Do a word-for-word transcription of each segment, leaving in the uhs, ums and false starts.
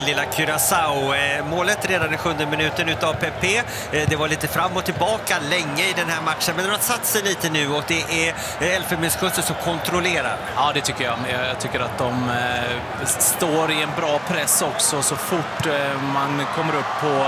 Lilla Curaçao. Målet redan i sjunde minuten utav Pepe. Det var lite fram och tillbaka länge i den här matchen, men det har satt sig lite nu och det är Elfenbenskusten som kontrollerar. Ja, det tycker jag. Jag tycker att de eh, står i en bra press också så fort eh, man kommer upp på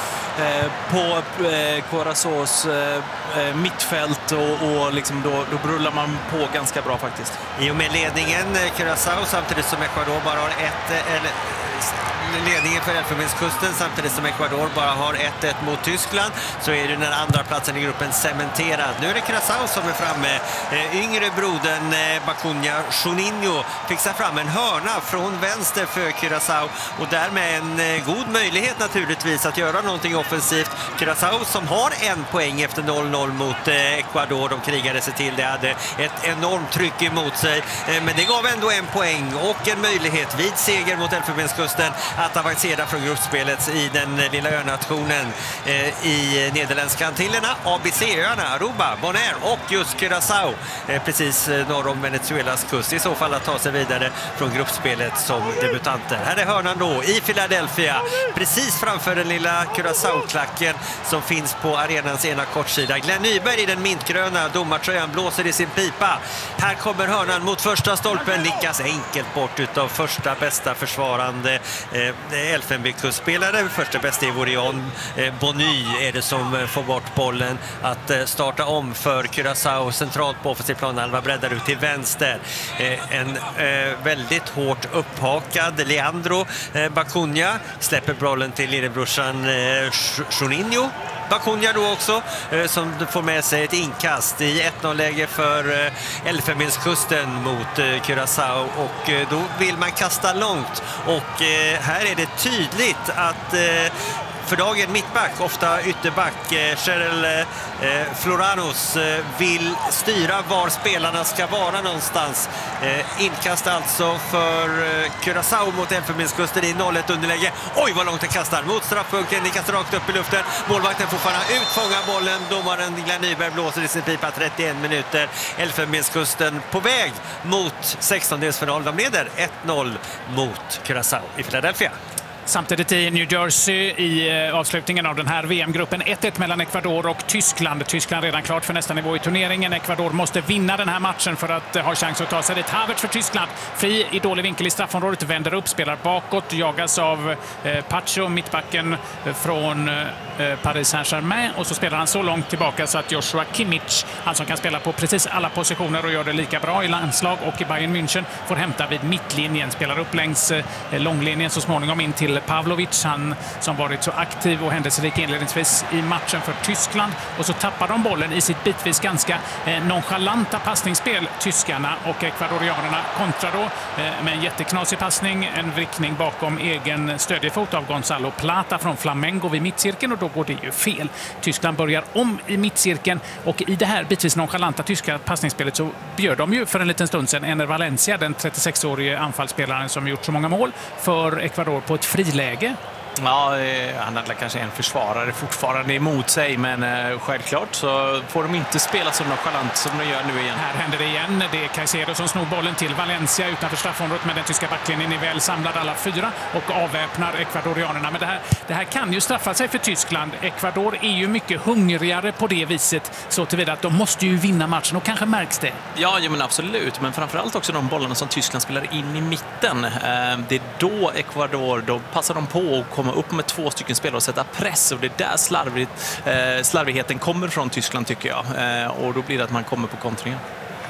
eh, på eh, Curaçaos eh, mittfält och, och liksom då, då brullar man på ganska bra faktiskt. I och med ledningen Curaçao samtidigt som Ecuador bara har ett eller ledningen för Elfenbenskusten samtidigt som Ecuador bara har ett ett mot Tyskland, så är den andra platsen i gruppen cementerad. Nu är det Curaçao som är framme. Yngre brodern Bacunha Juninho fixar fram en hörna från vänster för Curaçao och därmed en god möjlighet naturligtvis att göra någonting offensivt. Curaçao som har en poäng efter noll noll mot Ecuador. De krigade sig till det, hade ett enormt tryck emot sig, men det gav ändå en poäng och en möjlighet vid seger mot Elfenbenskusten att avancera från gruppspelet i den lilla önationen eh, i Nederländska Antillerna, A B C-öarna, Aruba, Bonaire och just Curaçao, eh, precis norr om Venezuelas kust, i så fall att ta sig vidare från gruppspelet som debutanter. Här är hörnan då i Philadelphia, precis framför den lilla Curaçao-klacken som finns på arenans ena kortsida. Glenn Nyberg i den mintgröna domartröjan blåser i sin pipa. Här kommer hörnan mot första stolpen, nickas enkelt bort utav första bästa försvarande Eh, Elfenbenskustsspelare. Första bästa i Vorion eh, Bonny är det som får bort bollen att eh, starta om för Curaçao centralt på offensiv planhalva, breddar ut till vänster. Eh, en eh, väldigt hårt upphakad Leandro eh, Bacunha släpper bollen till lillebrorsan eh, Juninho. Bacunha då också eh, som får med sig ett inkast i ett noll-läge för eh, Elfenbenskusten mot eh, Curaçao, och eh, då vill man kasta långt och eh, här är det tydligt att eh, för dagen mittback, ofta ytterback, eh, Cheryl eh, Floranos eh, vill styra var spelarna ska vara någonstans. Eh, inkast alltså för eh, Curaçao mot Elfenbenskusten i noll ett underläge. Oj, vad långt det kastar mot straffpunkten, det kastar rakt upp i luften. Målvakten får fara ut, fånga bollen. Domaren Glenn Nyberg blåser i sin pipa. trettioen minuter. Elfenbenskusten på väg mot sextondelsfinal. De leder ett noll mot Curaçao i Philadelphia. Samtidigt i New Jersey i avslutningen av den här V M-gruppen ett ett mellan Ecuador och Tyskland. Tyskland redan klart för nästa nivå i turneringen. Ecuador måste vinna den här matchen för att ha chans att ta sig dit. Havertz för Tyskland. Fri i dålig vinkel i straffområdet. Vänder upp, spelar bakåt. Jagas av eh, Pacho, mittbacken från eh, Paris Saint-Germain. Och så spelar han så långt tillbaka så att Joshua Kimmich, han som kan spela på precis alla positioner och gör det lika bra i landslag och i Bayern München, får hämta vid mittlinjen. Spelar upp längs eh, långlinjen så småningom in till Pavlovic, han som varit så aktiv och händelserik inledningsvis i matchen för Tyskland, och så tappar de bollen i sitt bitvis ganska eh, nonchalanta passningsspel, tyskarna, och ekvadorianerna kontrar då eh, med en jätteknasig passning, en vrickning bakom egen stödjefot av Gonzalo Plata från Flamengo vid mittcirkeln, och då går det ju fel. Tyskland börjar om i mittcirkeln, och i det här bitvis nonchalanta tyska passningsspelet så bjöd de ju för en liten stund sedan Ener Valencia, den trettiosexårige anfallsspelaren som gjort så många mål för Ecuador, på ett friläge. Ja, han hade kanske en försvarare fortfarande emot sig, men eh, självklart så får de inte spela så nonchalant som de gör nu igen. Här händer det igen. Det är Caicedo som snor bollen till Valencia utanför straffområdet, men den tyska backlinjen är väl samlad alla fyra och avväpnar ekvadorianerna. Men det här, det här kan ju straffa sig för Tyskland. Ecuador är ju mycket hungrigare på det viset, så tillvida att de måste ju vinna matchen, och kanske märks det. Ja, ja men absolut. Men framförallt också de bollarna som Tyskland spelar in i mitten. Eh, det är då Ecuador, då passar de på och kommer upp med två stycken spelare och sätta press, och det är där slarvigt, eh, slarvigheten kommer från Tyskland, tycker jag. Eh, och då blir det att man kommer på kontringen.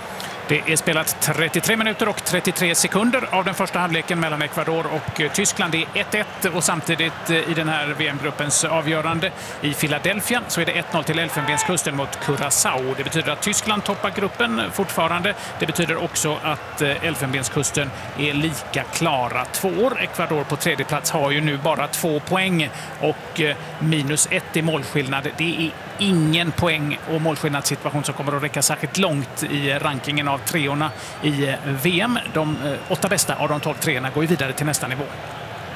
Det är spelat trettiotre minuter och trettiotre sekunder av den första halvleken mellan Ecuador och Tyskland. Det är ett ett, och samtidigt i den här V M-gruppens avgörande i Philadelphia så är det ett noll till Elfenbenskusten mot Curaçao. Det betyder att Tyskland toppar gruppen fortfarande. Det betyder också att Elfenbenskusten är lika klara tvåor. Ecuador på tredje plats har ju nu bara två poäng och minus ett i målskillnad. Det är ingen poäng och målskillnadssituation som kommer att räcka särskilt långt i rankingen av treorna i V M. De åtta bästa av de tolv treorna går ju vidare till nästa nivå.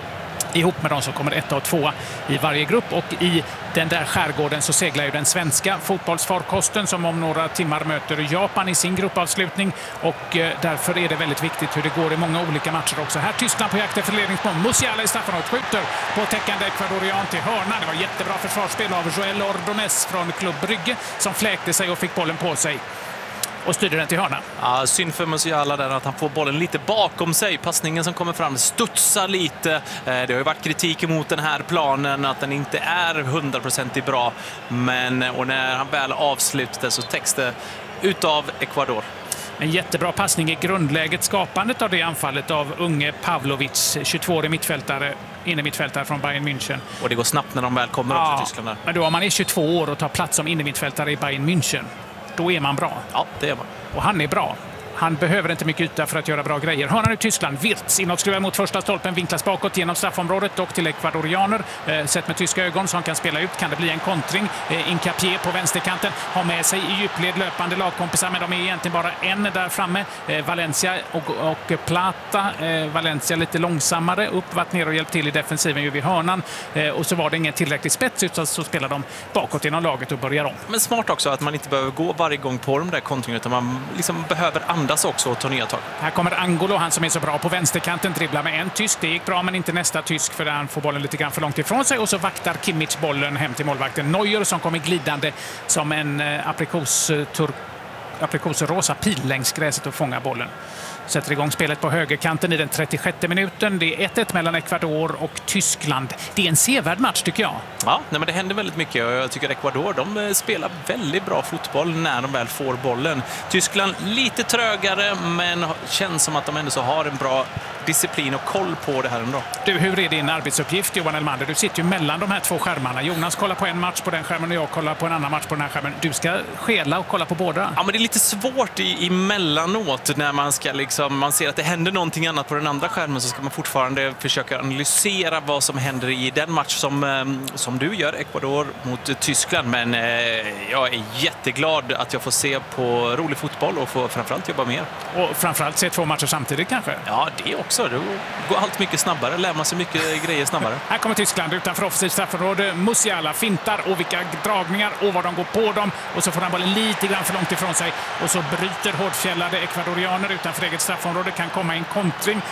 ihop med de som kommer etta och tvåa i varje grupp. Och i den där skärgården så seglar ju den svenska fotbollsfarkosten som om några timmar möter Japan i sin gruppavslutning. Och eh, därför är det väldigt viktigt hur det går i många olika matcher också. Här Tyskland på jakt efter ledningsmål. Musiala i straffområdet skjuter på täckande ekvadorian till hörna. Det var jättebra försvarsspel av Joel Ordonez från Klubb Brygge som fläkte sig och fick bollen på sig och styrde den till hörna. Ja, synd för Musiala där att han får bollen lite bakom sig. Passningen som kommer fram studsar lite. Det har ju varit kritik emot den här planen att den inte är hundraprocentigt bra. Men och när han väl avslutar så täcks det utav Ecuador. En jättebra passning i grundläget, skapandet av det anfallet av unge Pavlovic, tjugotvåårig mittfältare, inne mittfältare från Bayern München. Och det går snabbt när de väl kommer ja, upp till Tyskland där. Men då om man är tjugotvå år och tar plats som inne mittfältare i Bayern München, då är man bra. Ja, det är man. Och han är bra. Han behöver inte mycket yta för att göra bra grejer. Hörnan nu Tyskland. Wirtz inåtskruvad mot första stolpen. Vinklas bakåt genom straffområdet och till ekvadorianer. Eh, sett med tyska ögon så han kan spela ut. Kan det bli en kontring? Eh, Incapié på vänsterkanten. Har med sig i djupled löpande lagkompisar. Men de är egentligen bara en där framme. Eh, Valencia och, och Plata. Eh, Valencia lite långsammare. Upp, varit ner och hjälpt till i defensiven ju vid hörnan. Eh, och så var det ingen tillräcklig spets utan så spelar de bakåt genom laget och börjar om. Men smart också att man inte behöver gå varje gång på de där kontringarna utan man liksom behöver andas också och ta nya tag. Här kommer Angolo, han som är så bra på vänsterkanten, dribblar med en tysk. Det gick bra men inte nästa tysk för han får bollen lite grann för långt ifrån sig och så vaktar Kimmich bollen hem till målvakten Neuer som kommer glidande som en eh, aprikosturk aprikosrosa pil längs gräset och fångar bollen. Sätter igång spelet på högerkanten i den trettiosjätte minuten. Det är ett ett mellan Ecuador och Tyskland. Det är en sevärd match tycker jag. Ja, nej, men det händer väldigt mycket och jag tycker Ecuador de spelar väldigt bra fotboll när de väl får bollen. Tyskland lite trögare men känns som att de ändå så har en bra disciplin och koll på det här ändå. Du, hur är din arbetsuppgift Johan Elmander? Du sitter ju mellan de här två skärmarna. Jonas kollar på en match på den skärmen och jag kollar på en annan match på den här skärmen. Du ska skela och kolla på båda. Ja, men det är lite svårt i, emellanåt när man ska liksom, man ser att det händer någonting annat på den andra skärmen så ska man fortfarande försöka analysera vad som händer i den match som, som du gör, Ecuador mot Tyskland. Men eh, jag är jätteglad att jag får se på rolig fotboll och får framförallt jobba mer. Och framförallt se två matcher samtidigt kanske? Ja, det också. Det går allt mycket snabbare, lär man sig mycket grejer snabbare. Här kommer Tyskland utanför offensivt straffområde. Musiala fintar och vilka dragningar och vad de går på dem. Och så får han bollen lite grann för långt ifrån sig. Och så bryter hårdfjällade ekvadorianer utanför eget straffområde. Kan komma en kontring.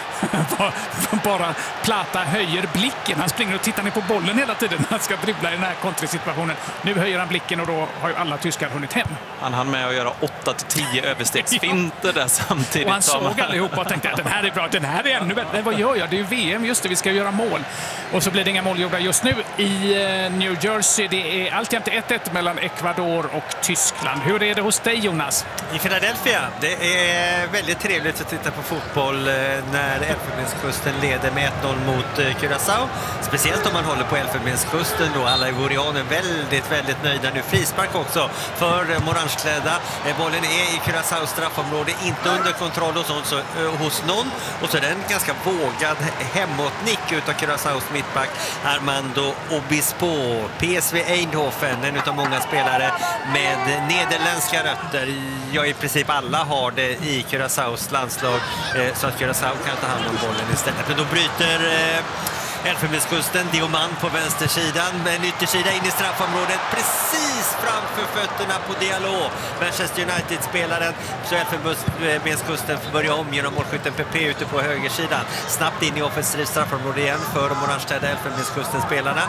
Bara Plata höjer blicken. Han springer och tittar ner på bollen hela tiden. Han ska dribbla i den här kontringssituationen. Nu höjer han blicken och då har ju alla tyskar hunnit hem. Han hann med att göra åtta till tio överstegsfinter där samtidigt. Och han såg allihopa och tänkte att den här är bra, den här är ännu bättre. Vad gör jag? Det är ju V M, just det, vi ska göra mål. Och så blir det inga mål gjorda just nu i New Jersey. Det är alltjämt ett ett mellan Ecuador och Tyskland. Hur är det hos dig, Jonas? I Philadelphia, det är väldigt trevligt att titta på fotboll när Elfenbenskusten leder med ett noll mot Curaçao. Speciellt om man håller på Elfenbenskusten då. Alla ivorianer väldigt, väldigt nöjda nu. Frispark också för orangeklädda. Bollen är i Curaçaos straffområde, inte under kontroll och sånt, så, hos någon. Och så är det en ganska vågad hemåtnick utav Curaçaos mittback Armando Obispo. P S V Eindhoven, en utav många spelare med nederländska rötter. Ja, i princip alla har det i Curaçaos landslag, så att Curaçao kan ta hand om bollen istället. Men då bryter Elfenbenskusten, Dioman på vänstersidan, en yttersida in i straffområdet precis framför fötterna på Diallo, Manchester United-spelaren. Så Elfenbenskusten får börja om genom målskytten P P ute på högersidan. Snabbt in i offensivt straffområde igen för de orangeklädda Elfenbenskusten-spelarna.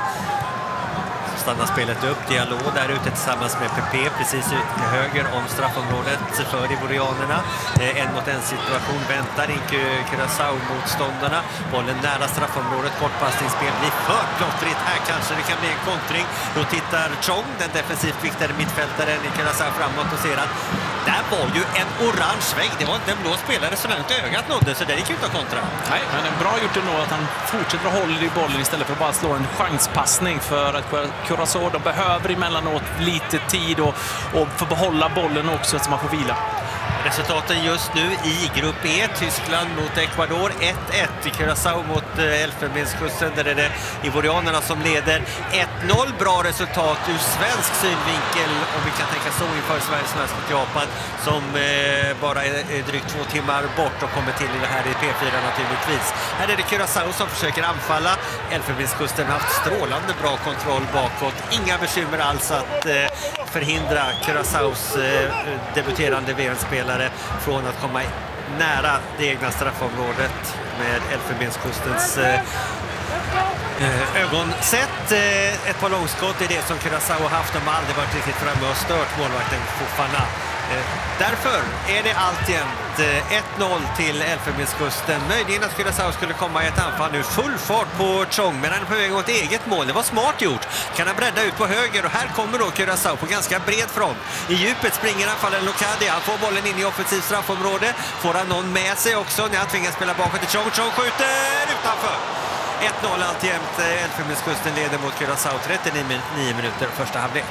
Stannar spelet upp, Diallo där ute tillsammans med P P precis ut till höger om straffområdet för ivorianerna. En mot en situation väntar in Curaçao-motståndarna. Bollen nära straffområdet, kortpassningsspel blir för plottrigt. Här kanske det kan bli en kontring. Då tittar Chong, den defensivt viktade mittfältaren i Curaçao, framåt och ser att där var ju en orange vägg. Det var inte en blå spelare så långt ögat nådde, så det gick ut att kontra. Nej, men det är bra gjort ändå att han fortsätter att hålla i bollen istället för att bara slå en chanspassning, för att Curaçao, de behöver emellanåt lite tid och, och få behålla bollen också så man får vila. Resultaten just nu i grupp E, Tyskland mot Ecuador ett ett, Curaçao mot Elfenbenskusten, där är det ivorianerna som leder ett noll. Bra resultat ur svensk synvinkel, om vi kan tänka så, inför Sveriges möte mot Japan, som eh, bara är, är drygt två timmar bort och kommer till i det här i P fyra naturligtvis. Här är det Curaçao som försöker anfalla. Elfenbenskusten har haft strålande bra kontroll bakåt. Inga bekymmer alls att eh, förhindra Curaçaos eh, debuterande V M-spelare från att komma nära det egna straffområdet med Elfenbenskustens eh, ögonsätt. Eh, ett par långskott är det som Curaçao har haft. De har aldrig varit riktigt framme och stört målvakten Fofana. Eh, därför är det alltjämt eh, ett noll till Elfenbenskusten. Möjligen att Curaçao skulle komma i ett anfall nu. Full fart på Chong, men han är på väg mot eget mål. Det var smart gjort. Kan han bredda ut på höger, och här kommer då Curaçao på ganska bred front. I djupet springer anfallen Locadia. Han får bollen in i offensivt straffområde. Får han någon med sig också när han tvingas spela bakåt till Chong. Chong skjuter utanför. ett noll alltjämt. Elfenbenskusten leder mot Curaçao trettionio minuter första halvlek.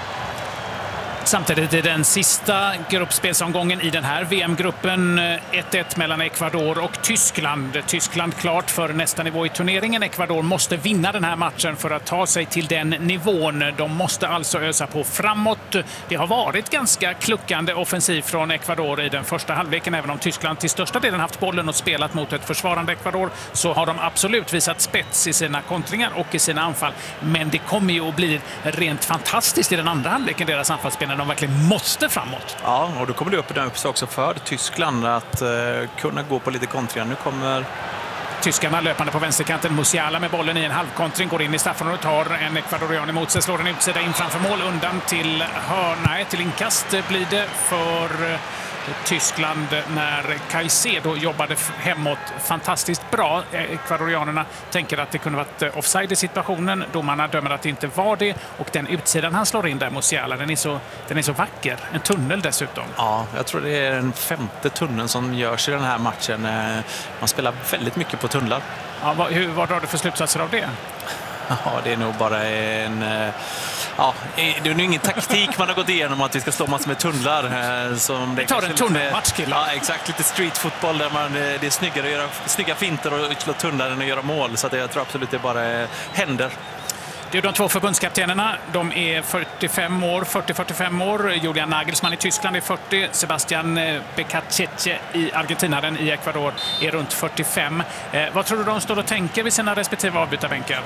Samtidigt i den sista gruppspelsomgången i den här V M-gruppen, ett ett mellan Ecuador och Tyskland. Tyskland klart för nästa nivå i turneringen. Ecuador måste vinna den här matchen för att ta sig till den nivån. De måste alltså ösa på framåt. Det har varit ganska kluckande offensiv från Ecuador i den första halvleken. Även om Tyskland till största delen haft bollen och spelat mot ett försvarande Ecuador, så har de absolut visat spets i sina kontringar och i sina anfall. Men det kommer ju att bli rent fantastiskt i den andra halvleken, deras anfallsspel, när de verkligen måste framåt. Ja, och då kommer det upp upp sig också för Tyskland att uh, kunna gå på lite kontringar. Nu kommer tyskarna löpande på vänsterkanten. Musiala med bollen i en halvkontring, går in i straffområdet, tar en ekvadorian emot sig, slår en utsida in framför mål, undan till hörna, till inkast blir det för Tyskland när Caicedo jobbade hemåt fantastiskt bra. Ekvadorianerna tänker att det kunde varit offside i situationen. Domarna dömer att det inte var det, och den utsidan han slår in där, Musiala, den är så, den är så vacker. En tunnel dessutom. Ja, jag tror det är den femte tunneln som görs i den här matchen. Man spelar väldigt mycket på tunnlar. Ja, vad, hur, vad drar du för slutsatser av det? Ja, det är nog bara en... Ja, det är nog ingen taktik man har gått igenom att vi ska slå massor med tunnlar. Som det vi tar en tunnelmatch, killar. Ja, exakt. Lite streetfotboll där man, det är snyggare att göra snygga finter och slå tunnlar än att göra mål. Så att jag tror absolut det bara händer. Det är de två förbundskaptenerna. De är fyrtiofem år, fyrtio till fyrtiofem år. Julian Nagelsmann i Tyskland är fyrtio. Sebastian Becacece i Argentina, den i Ecuador, är runt fyrtiofem. Eh, vad tror du de står och tänker vid sina respektive avbytarbänkar?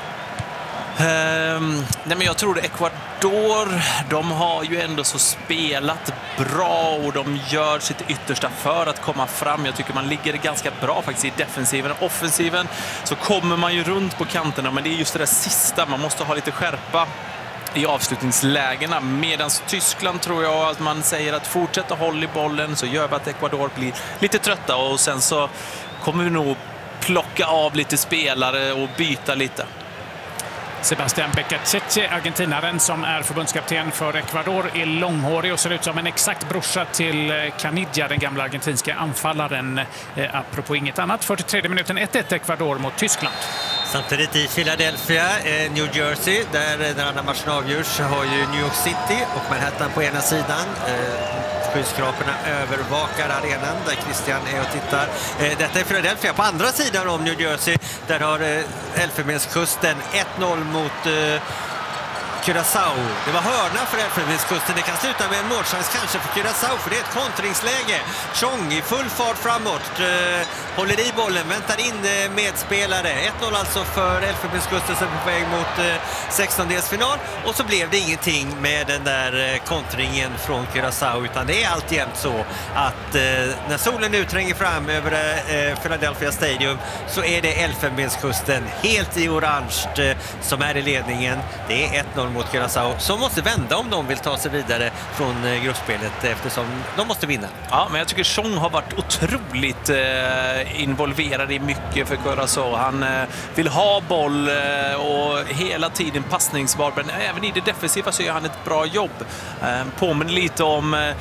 Um, nej men jag tror att Ecuador, de har ju ändå så spelat bra och de gör sitt yttersta för att komma fram. Jag tycker man ligger ganska bra faktiskt i defensiven. Offensiven så kommer man ju runt på kanterna, men det är just det där sista. Man måste ha lite skärpa i avslutningslägena. Medan Tyskland tror jag att man säger att fortsätta hålla i bollen, så gör vi att Ecuador blir lite trötta, och sen så kommer vi nog plocka av lite spelare och byta lite. Sebastian Becacece, argentinaren som är förbundskapten för Ecuador, är långhårig och ser ut som en exakt brorsa till Caniggia, den gamla argentinska anfallaren. Eh, apropå inget annat, fyrtiotredje minuten, ett ett Ecuador mot Tyskland. Samtidigt i Philadelphia, eh, New Jersey, där den andra matchen avgörs, har ju New York City och Manhattan på ena sidan. Eh, Skyskraporna övervakar arenan där Christian är och tittar. Eh, detta är Philadelphia. På andra sidan om New Jersey, där har eh, Elfenbenskusten ett noll mot eh, Curaçao. Det var hörna för Elfenbenskusten. Det kan sluta med en målchans kanske för Curaçao, för det är ett kontringsläge. Chong i full fart framåt. Eh, håller i bollen, väntar in eh, medspelare. ett noll alltså för Elfenbenskusten som är på väg mot eh, sextondelsfinal. Och så blev det ingenting med den där eh, kontringen från Curaçao, utan det är alltjämt så att eh, när solen nu tränger fram över eh, Philadelphia Stadium, så är det Elfenbenskusten helt i orange eh, som är i ledningen. Det är ett noll mot Curaçao, som måste vända om de vill ta sig vidare från gruppspelet, eftersom de måste vinna. Ja, men jag tycker Chong har varit otroligt eh, involverad i mycket för Curaçao. Han eh, vill ha boll eh, och hela tiden passningsbar, men även i det defensiva så gör han ett bra jobb. Eh, påminner lite om eh,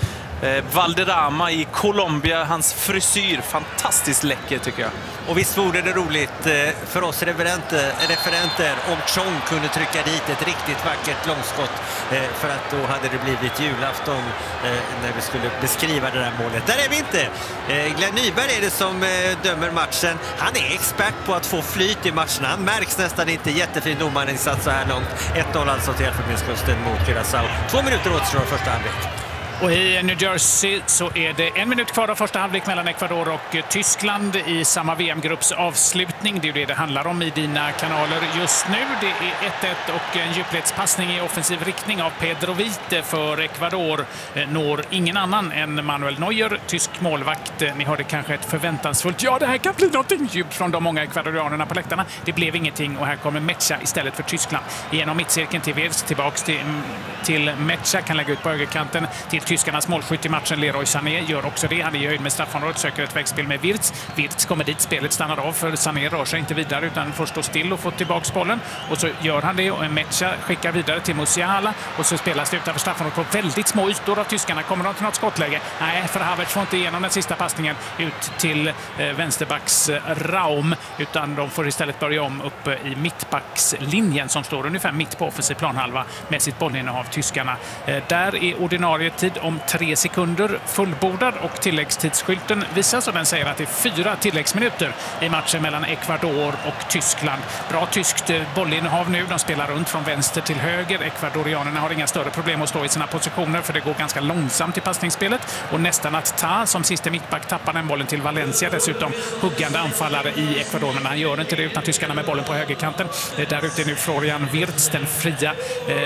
Eh, Valderrama i Colombia, hans frisyr, fantastiskt läcker tycker jag. Och visst vore det roligt eh, för oss referenter, referenter om Chong kunde trycka dit ett riktigt vackert långskott, eh, för att då hade det blivit julafton eh, när vi skulle beskriva det där målet. Där är vi inte! Eh, Glenn Nyberg är det som eh, dömer matchen. Han är expert på att få flyt i matcherna. Han märks nästan inte. Jättefin domarinsats så här långt. ett noll alltså till Elfenbenskusten mot Curaçao. Två minuter återstår av första halvlek. Och i New Jersey så är det en minut kvar av första halvlek mellan Ecuador och Tyskland i samma V M-grupps avslutning. Det är ju det det handlar om i dina kanaler just nu. Det är ett ett och en djupledspassning i offensiv riktning av Pedro Vite för Ecuador. Når ingen annan än Manuel Neuer, tysk målvakt. Ni hörde kanske ett förväntansfullt ja, det här kan bli någonting djupt från de många ekvadorianerna på läktarna. Det blev ingenting och här kommer Mecha istället för Tyskland. Genom mittcirkeln till Wirtz, tillbaks till, till Mecha, kan lägga ut på högerkanten till tyskarnas målskytt i matchen. Leroy Sané gör också det. Han är i höjd med straffområdet, söker ett vägspel med Wirtz. Wirtz kommer dit, spelet stannar av för Sané rör sig inte vidare utan får stå still och få tillbaka bollen. Och så gör han det och Mecha skickar vidare till Musiala och så spelas det utanför straffområdet på väldigt små ytor av tyskarna. Kommer de till något skottläge? Nej, för Havertz får inte igenom den sista passningen ut till eh, vänsterbacks Raum, utan de får istället börja om uppe i mittbackslinjen som står ungefär mitt på offensiv planhalva med sitt bollinnehav tyskarna. Eh, där är ordinarie tid om tre sekunder fullbordad och tilläggstidsskylten visas och den säger att det är fyra tilläggsminuter i matchen mellan Ecuador och Tyskland. Bra tyskt bollinnehav nu. De spelar runt från vänster till höger. Ekvadorianerna har inga större problem att stå i sina positioner för det går ganska långsamt i passningsspelet och nästan att ta som sista mittback tappar den bollen till Valencia. Dessutom huggande anfallare i Ecuador, men han gör inte det utan tyskarna med bollen på högerkanten. Där ute är nu Florian Wirtz, den fria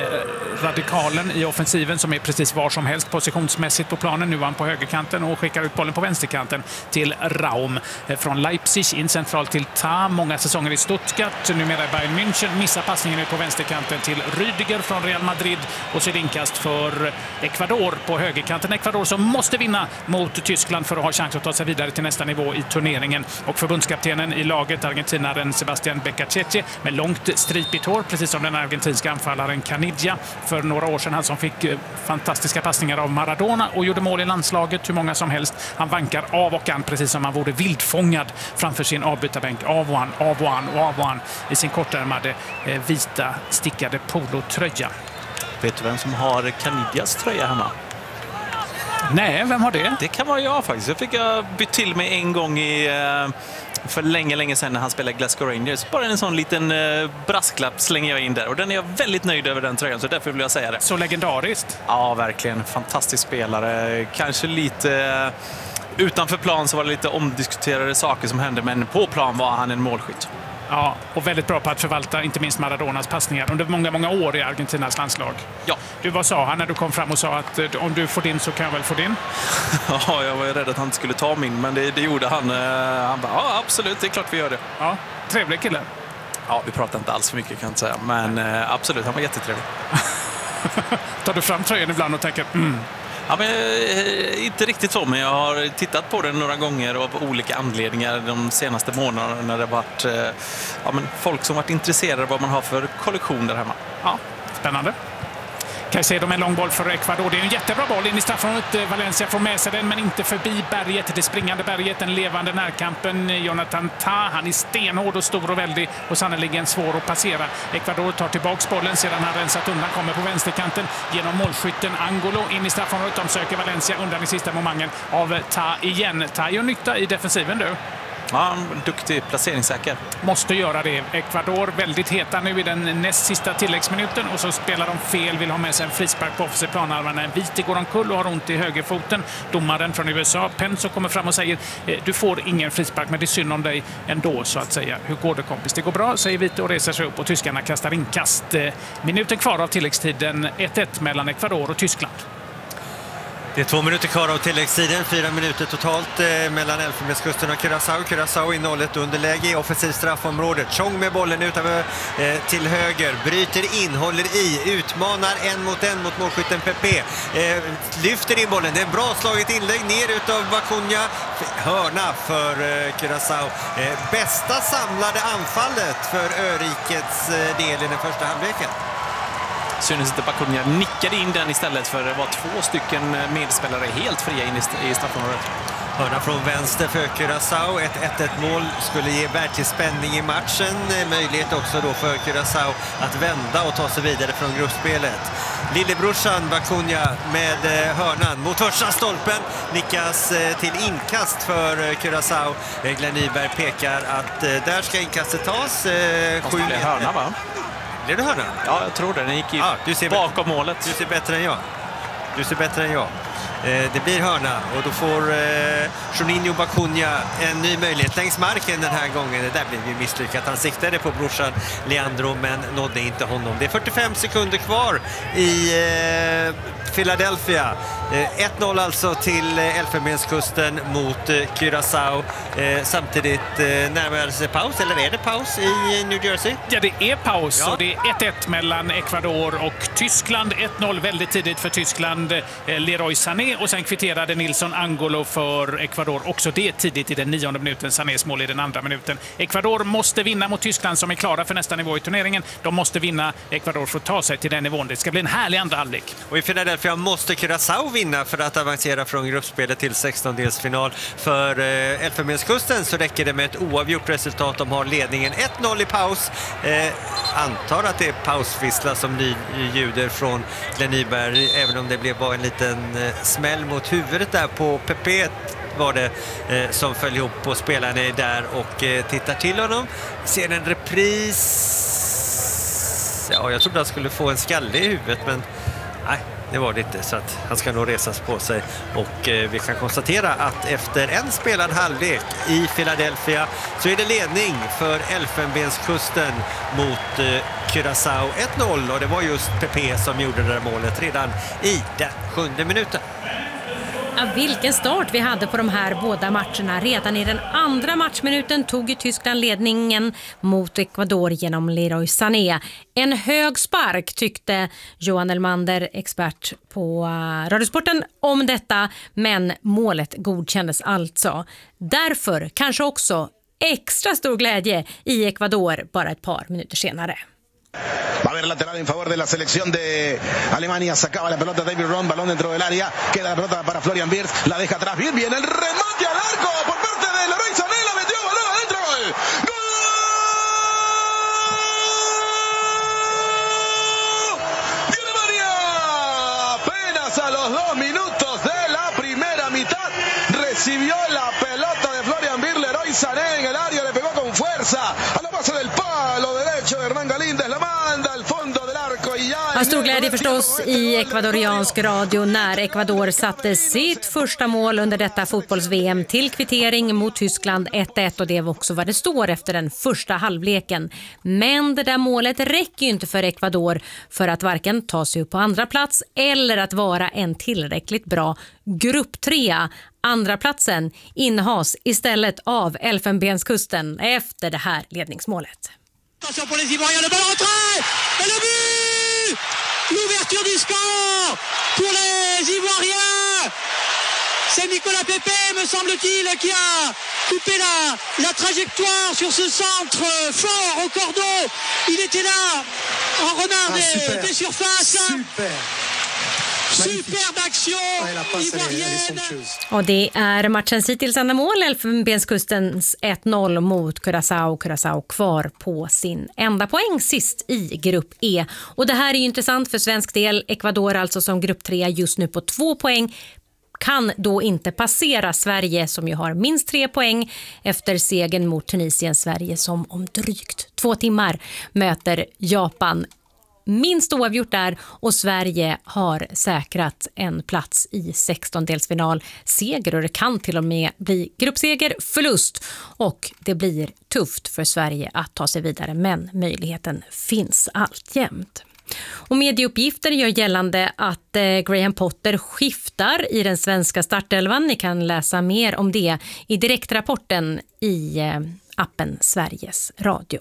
eh, radikalen i offensiven som är precis var som helst positionsmässigt på planen. Nu är han på högerkanten och skickar ut bollen på vänsterkanten till Raum. Från Leipzig in centralt till Ta. Många säsonger i Stuttgart. Numera i Bayern München. Missar passningen ut på vänsterkanten till Rüdiger från Real Madrid. Och så är det inkast för Ecuador på högerkanten. Ecuador som måste vinna mot Tyskland för att ha chans att ta sig vidare till nästa nivå i turneringen. Och förbundskaptenen i laget, argentinaren Sebastián Becachete, med långt stripigt hår, precis som den argentinska anfallaren Caniggia för några år sedan. Han som fick fantastiska passningar av Maradona och gjorde mål i landslaget hur många som helst. Han vankar av och an precis som han vore vildfångad framför sin avbytarbänk. Av och an, av och an och av och an i sin kortärmade eh, vita stickade polotröja. Vet du vem som har Caniggias tröja hemma? Nej, vem har det? Det kan vara jag faktiskt. Jag fick jag bytt till mig en gång i... Eh... för länge, länge sedan när han spelade Glasgow Rangers. Bara en sån liten eh, brasklapp slänger jag in där. Och den är jag väldigt nöjd över, den tröjan, så därför vill jag säga det. Så legendariskt? Ja, verkligen. Fantastisk spelare. Kanske lite... Eh, utanför plan så var det lite omdiskuterade saker som hände, men på plan var han en målskytt. Ja, och väldigt bra på att förvalta inte minst Maradonas passningar under många, många år i Argentinas landslag. Ja. Du, vad sa han när du kom fram och sa att om du får din så kan jag väl få din? Ja, jag var rädd att han skulle ta min, men det, det gjorde han. Han bara, ja absolut, det är klart vi gör det. Ja, trevlig kille. Ja, vi pratar inte alls för mycket kan jag säga, men absolut, han var jättetrevlig. Tar du fram tröjan ibland och tänker, mm. Ja, men, inte riktigt så, men jag har tittat på den några gånger av olika anledningar de senaste månaderna när det har varit ja, men folk som varit intresserade av vad man har för kollektion där hemma. Ja, spännande. Caicedo med en lång boll för Ecuador. Det är en jättebra boll in i straffområdet. Valencia får med sig den, men inte förbi berget. Det springande berget, den levande närkampen. Jonathan Ta, han är stenhård och stor och väldig och sannoliken svår att passera. Ecuador tar tillbaks bollen sedan han rensat undan, kommer på vänsterkanten genom målskytten Angolo in i straffområdet. De söker Valencia undan i sista momangen av Ta igen. Ta gör nytta i defensiven du. Ja, duktig, placeringssäker. Måste göra det. Ecuador väldigt heta nu i den näst sista tilläggsminuten och så spelar de fel, vill ha med sig en frispark på offensiv planhalva när Vite går omkull och har ont i högerfoten. Domaren från U S A, Penso, kommer fram och säger du får ingen frispark, men det är synd om dig ändå, så att säga. Hur går det, kompis? Det går bra, säger Vite och reser sig upp och tyskarna kastar inkast. Minuten kvar av tilläggstiden, ett ett mellan Ecuador och Tyskland. Det är två minuter kvar av tilläggstiden, fyra minuter totalt eh, mellan Elfenbenskusten och Curaçao. Curaçao i noll ett underläge i offensiv straffområde. Chong med bollen utöver eh, till höger, bryter in, håller i, utmanar en mot en mot målskytten Pepe. Eh, lyfter in bollen, det är en bra slaget inlägg ner utav Bacunha. Hörna för eh, Curaçao. Eh, bästa samlade anfallet för Örikets eh, del i den första halvleken. synd att Bakunia nickade in den istället för det var två stycken medspelare helt fria in i straffområdet. Hörna från vänster för Curaçao. Ett ett ett mål skulle ge verklig spänning i matchen. Möjlighet också då för Curaçao att vända och ta sig vidare från gruppspelet. Lillebrorsan Bakunia med hörnan mot första stolpen. Nickas till inkast för Curaçao. Glenn Nyberg pekar att där ska inkastet tas. Måste bli hörna, va? Blev det hörna? Ja, jag tror det. Den gick ju ja, du ser bakom målet. Du ser bättre än jag. Du ser bättre än jag. Det blir hörna och då får eh, Juninho Bakunia en ny möjlighet längs marken den här gången. Det där blev ju misslyckat. Han siktade på brorsan Leandro men nådde inte honom. Det är fyrtiofem sekunder kvar i eh, Philadelphia. Eh, ett noll alltså till eh, Elfenbenskusten mot eh, Curaçao. Eh, samtidigt eh, närmar sig paus, eller är det paus i New Jersey? Ja, det är paus ja. Och det är ett ett mellan Ecuador och Tyskland. ett noll väldigt tidigt för Tyskland. Eh, Leroy Sané och sen kvitterade Nilson Angolo för Ecuador. Också det tidigt i den nionde minuten. Sanés mål i den andra minuten. Ecuador måste vinna mot Tyskland som är klara för nästa nivå i turneringen. De måste vinna Ecuador för att ta sig till den nivån. Det ska bli en härlig andra halvlek. Och i Philadelphia måste Curaçao vinna för att avancera från gruppspelet till sextondelsfinal. För eh, Elfenbenskusten så räcker det med ett oavgjort resultat. De har ledningen ett noll i paus. Eh, antar att det är pausvissla som ny ljuder från Glenn Nyberg, även om det blev bara en liten eh, smäll mot huvudet där på Pepe var det eh, som föll ihop på spelarna där och eh, tittar till honom. Ser en repris. Ja, jag trodde han skulle få en skalle i huvudet, men nej, det var det inte, så att han ska nog resas på sig. Och eh, vi kan konstatera att efter en spelad halvlek i Philadelphia så är det ledning för Elfenbenskusten mot eh, Curaçao ett noll, och det var just Pepe som gjorde det där målet redan i den sjunde minuten. Ja, vilken start vi hade på de här båda matcherna. Redan i den andra matchminuten tog ju Tyskland ledningen mot Ecuador genom Leroy Sané. En hög spark tyckte Johan Elmander, expert på Radiosporten, om detta, men målet godkändes alltså. Därför kanske också extra stor glädje i Ecuador bara ett par minuter senare. Va a haber lateral en favor de la selección de Alemania. Sacaba la pelota David Ron, balón dentro del área. Queda la pelota para Florian Wirtz. La deja atrás. Bien, bien. El remate al arco por parte de Leroy Sané. La metió, balón adentro. Gol. ¡Gol! ¡De Alemania! Apenas a los dos minutos de la primera mitad recibió la pelota de Florian Wirtz. Leroy Sané en el área. Le pegó con fuerza a la base del palo derecho de Hernán Galíndez. La manda al fondo del arco y ya... Ja, stor glädje förstås i ekvadoriansk radio när Ecuador satte sitt första mål under detta fotbolls-V M till kvittering mot Tyskland ett ett, och det var också vad det står efter den första halvleken. Men det där målet räcker ju inte för Ecuador för att varken ta sig upp på andra plats eller att vara en tillräckligt bra grupptrea. Andra platsen innehas istället av Elfenbenskusten efter det här ledningsmålet. Attention pour les Ivoiriens, le ballon rentré et le but! L'ouverture du score pour les Ivoiriens! C'est Nicolas Pepe, me semble-t-il, qui a coupé la, la trajectoire sur ce centre fort au cordeau. Il était là en renard ah, des, des surfaces. Super! Superb action ivoirienne. Och det är matchens hittills enda mål, Elfenbenskustens ett noll mot Curaçao. Curaçao kvar på sin enda poäng sist i grupp E. Och det här är ju intressant för svensk del. Ecuador alltså som grupp tre just nu på två poäng. Kan då inte passera Sverige som ju har minst tre poäng efter segern mot Tunisien. Sverige som om drygt två timmar möter Japan. Minst oavgjort där, och Sverige har säkrat en plats i sextondelsfinal. Seger, och det kan till och med bli gruppseger, förlust, och det blir tufft för Sverige att ta sig vidare, men möjligheten finns alltjämt. Och medieuppgifter gör gällande att eh, Graham Potter skiftar i den svenska startelvan. Ni kan läsa mer om det i direktrapporten i eh, appen Sveriges Radio.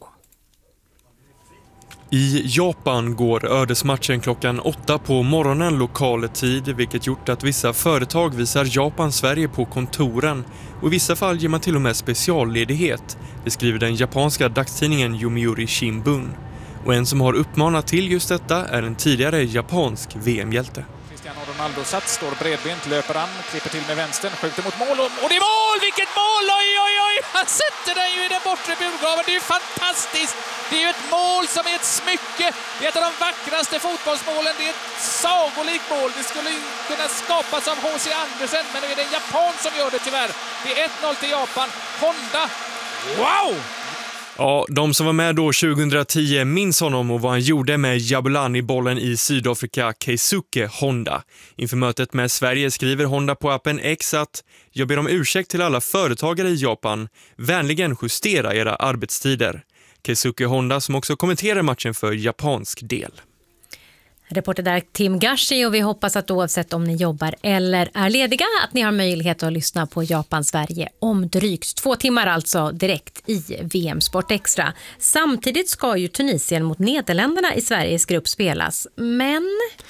I Japan går ödesmatchen klockan åtta på morgonen lokal tid, vilket gjort att vissa företag visar Japan-Sverige på kontoren, och i vissa fall ger man till och med specialledighet, det skriver den japanska dagstidningen Yomiuri Shimbun. Och en som har uppmanat till just detta är en tidigare japansk V M-hjälte. Cristiano Ronaldo satt, står bredbent, löper an, klipper till med vänstern, skjuter mot mål och, och det är mål! Vilket mål! Oj, oj, oj! Han sätter den ju i den bortre burgaven. Det är ju fantastiskt! Det är ju ett mål som är ett smycke. Det är ett av de vackraste fotbollsmålen. Det är ett sagolikt mål. Det skulle kunna skapas av H C Andersen, men det är det en japan som gör det tyvärr. Det är ett noll till Japan. Honda. Wow! Ja, de som var med då tjugohundratio minns honom och vad han gjorde med Jabulani-bollen i Sydafrika, Keisuke Honda. Inför mötet med Sverige skriver Honda på appen X att jag ber om ursäkt till alla företagare i Japan. Vänligen justera era arbetstider. Keisuke Honda som också kommenterar matchen för japansk del. Reporter där Tim Gashi, och vi hoppas att oavsett om ni jobbar eller är lediga att ni har möjlighet att lyssna på Japan-Sverige om drygt två timmar, alltså direkt i V M Sport Extra. Samtidigt ska ju Tunisien mot Nederländerna i Sveriges grupp spelas, men...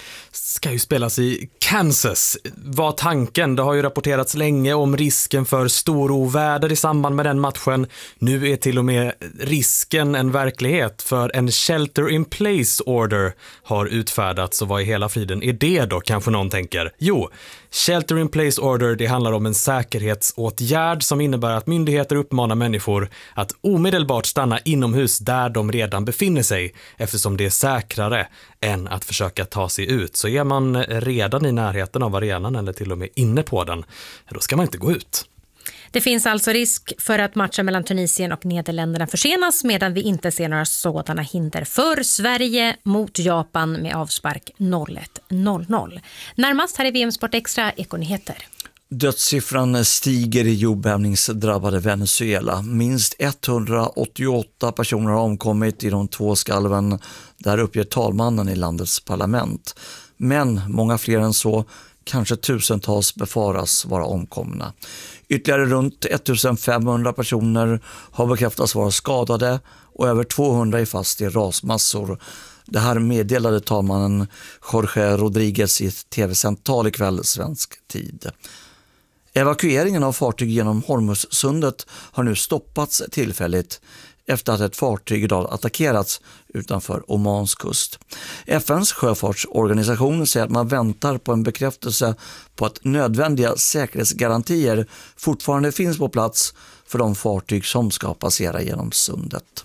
ska ju spelas i Kansas. Var tanken? Det har ju rapporterats länge om risken för storoväder i samband med den matchen. Nu är till och med risken en verklighet, för en shelter in place order har utfärdats. Och vad i hela friden är det då, kanske någon tänker? Jo, shelter in place order, det handlar om en säkerhetsåtgärd som innebär att myndigheter uppmanar människor att omedelbart stanna inomhus där de redan befinner sig, eftersom det är säkrare än att försöka ta sig ut. Så är man redan i närheten av arenan eller till och med inne på den, då ska man inte gå ut. Det finns alltså risk för att matchen mellan Tunisien och Nederländerna försenas, medan vi inte ser några sådana hinder för Sverige mot Japan med avspark noll ett noll noll. Närmast här i V M Sport Extra Ekonyheter. Dödssiffran stiger i jordbävningsdrabbade Venezuela. Minst etthundraåttioåtta personer har omkommit i de två skalven. Där uppger talmannen i landets parlament. Men många fler än så, kanske tusentals, befaras vara omkomna. Ytterligare runt ettusenfemhundra personer har bekräftats vara skadade och över tvåhundra är fast i rasmassor. Det här meddelade talmannen Jorge Rodriguez i ett tv-sänt tal ikväll svensk tid. Evakueringen av fartyg genom Hormuzsundet har nu stoppats tillfälligt efter att ett fartyg idag attackerats utanför Omans kust. F N:s sjöfartsorganisation säger att man väntar på en bekräftelse på att nödvändiga säkerhetsgarantier fortfarande finns på plats för de fartyg som ska passera genom sundet.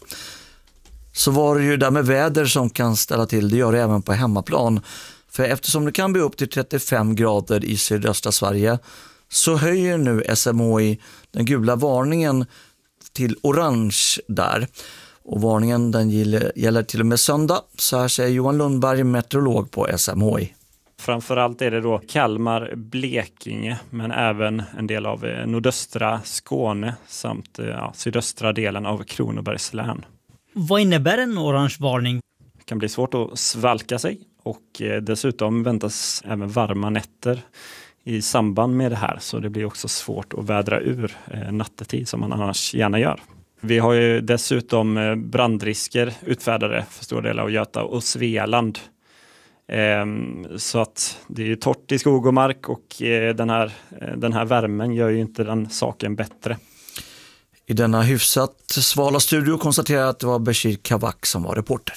Så var det ju där med väder som kan ställa till, det gör det även på hemmaplan. För eftersom det kan bli upp till trettiofem grader i sydöstra Sverige så höjer nu S M H I den gula varningen till orange där. Och varningen den gäller till och med söndag, så här säger Johan Lundberg, meteorolog på S M H I. Framförallt är det då Kalmar, Blekinge, men även en del av nordöstra Skåne samt ja, sydöstra delen av Kronobergs län. Vad innebär en orange varning? Det kan bli svårt att svalka sig och dessutom väntas även varma nätter i samband med det här, så det blir också svårt att vädra ur eh, nattetid som man annars gärna gör. Vi har ju dessutom eh, brandrisker utfärdade för stora delar av Göta och Svealand. Eh, så att det är ju torrt i skog och mark och eh, den, här, eh, den här värmen gör ju inte den saken bättre. I denna hyfsat svala studio konstaterar att det var Bashir Kavak som var reporter.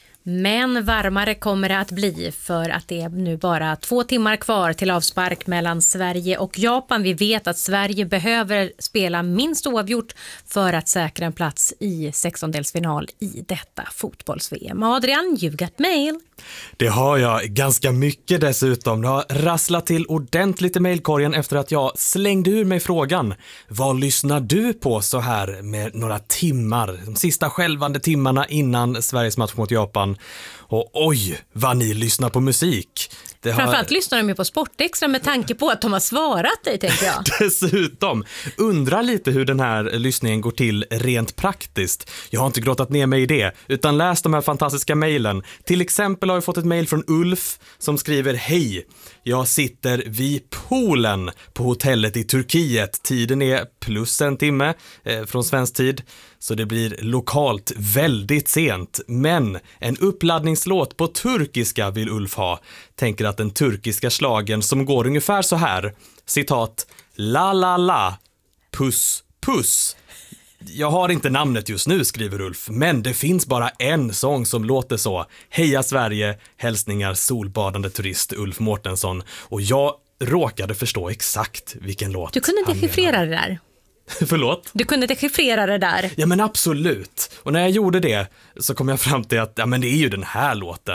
Men varmare kommer det att bli, för att det är nu bara två timmar kvar till avspark mellan Sverige och Japan. Vi vet att Sverige behöver spela minst oavgjort för att säkra en plats i sextondelsfinal i detta fotbolls-V M. Adrian, you've got mail. Det har jag ganska mycket dessutom. Det har rasslat till ordentligt i mailkorgen efter att jag slängde ur mig frågan: vad lyssnar du på så här med några timmar, de sista skälvande timmarna innan Sveriges match mot Japan? Och oj, vad ni lyssnar på musik. Det har... Framförallt lyssnar de ju på Sportextra med tanke på att de har svarat dig, tänker jag. Dessutom, undrar lite hur den här lyssningen går till rent praktiskt. Jag har inte grottat ner mig i det, utan läst de här fantastiska mejlen. Till exempel har jag fått ett mejl från Ulf som skriver: hej, jag sitter vid poolen på hotellet i Turkiet. Tiden är plus en timme eh, från svensk tid, så det blir lokalt väldigt sent. Men en uppladdningslåt på turkiska vill Ulf ha. Tänker att den turkiska slagen som går ungefär så här, citat, la la la, puss puss. Jag har inte namnet just nu, skriver Ulf, men det finns bara en sång som låter så. Heja Sverige, hälsningar solbadande turist Ulf Mårtensson. Och jag råkade förstå exakt vilken låt. Du kunde dechiffrera det där. Förlåt? Du kunde dechiffrera det där. Ja, men absolut. Och när jag gjorde det så kom jag fram till att ja, men det är ju den här låten.